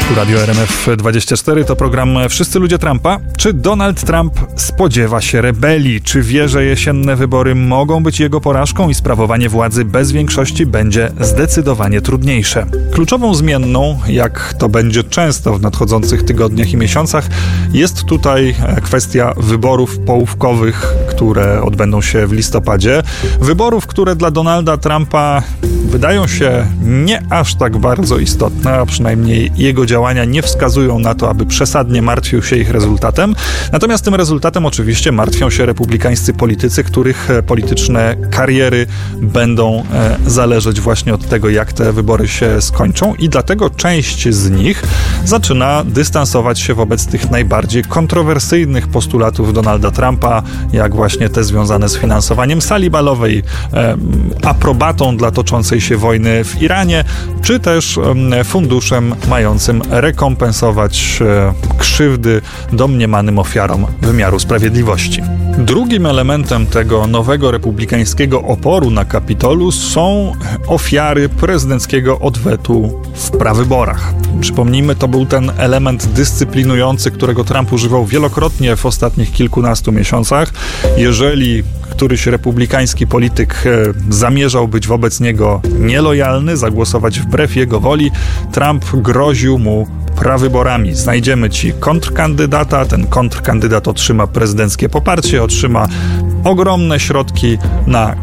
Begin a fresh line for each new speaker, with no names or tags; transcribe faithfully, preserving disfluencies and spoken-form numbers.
Tu Radio R M F dwadzieścia cztery, to program Wszyscy ludzie Trumpa. Czy Donald Trump spodziewa się rebelii? Czy wie, że jesienne wybory mogą być jego porażką i sprawowanie władzy bez większości będzie zdecydowanie trudniejsze? Kluczową zmienną, jak to będzie często w nadchodzących tygodniach i miesiącach, jest tutaj kwestia wyborów połówkowych, które odbędą się w listopadzie. Wyborów, które dla Donalda Trumpa wydają się nie aż tak bardzo istotne, a przynajmniej jego działania nie wskazują na to, aby przesadnie martwił się ich rezultatem. Natomiast tym rezultatem oczywiście martwią się republikańscy politycy, których polityczne kariery będą e, zależeć właśnie od tego, jak te wybory się skończą, i dlatego część z nich zaczyna dystansować się wobec tych najbardziej kontrowersyjnych postulatów Donalda Trumpa, jak właśnie te związane z finansowaniem sali balowej, e, aprobatą dla toczącej się wojny w Iranie, czy też e, funduszem mającym rekompensować e, krzywdy domniemanym ofiarom wymiaru sprawiedliwości. Drugim elementem tego nowego republikańskiego oporu na Kapitolu są ofiary prezydenckiego odwetu w prawyborach. Przypomnijmy, to był ten element dyscyplinujący, którego Trump używał wielokrotnie w ostatnich kilkunastu miesiącach. Jeżeli któryś republikański polityk zamierzał być wobec niego nielojalny, zagłosować wbrew jego woli, Trump groził mu prawyborami. Znajdziemy ci kontrkandydata, ten kontrkandydat otrzyma prezydenckie poparcie, otrzyma ogromne środki na